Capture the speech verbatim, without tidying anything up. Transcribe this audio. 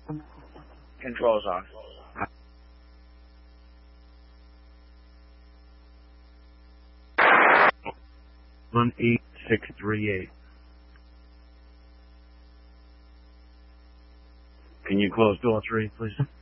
Controls on. One eight six three eight. Can you close door three, please?